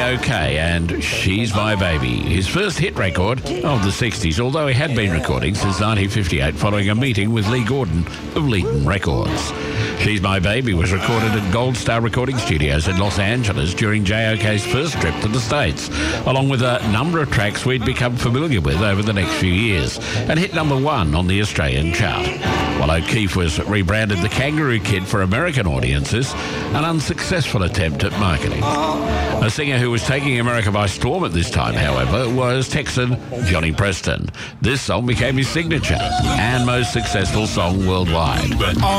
J.O.K. and She's My Baby, his first hit record of the 60s, although he had been recording since 1958 following a meeting with Lee Gordon of Leeton Records. She's My Baby was recorded at Gold Star Recording Studios in Los Angeles during J.O.K.'s first trip to the States, along with a number of tracks we'd become familiar with over the next few years, and hit number one on the Australian chart. While O'Keefe was rebranded the Kangaroo Kid for American audiences, an unsuccessful attempt at marketing. A singer who was taking America by storm at this time, however, was Texan Johnny Preston. This song became his signature and most successful song worldwide.